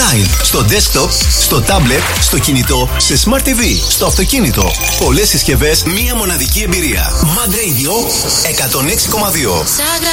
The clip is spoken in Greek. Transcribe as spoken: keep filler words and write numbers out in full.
online, στο desktop, στο tablet, στο κινητό, σε Smart τι βι, στο αυτοκίνητο. Πολλές συσκευές, μία μοναδική εμπειρία. Mad Radio εκατόν έξι κόμμα δύο.